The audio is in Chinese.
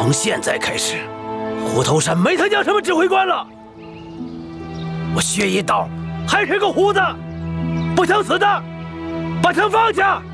从现在开始，虎头山没他娘什么指挥官了。我薛一刀还是个虎子，不想死的，把枪放下。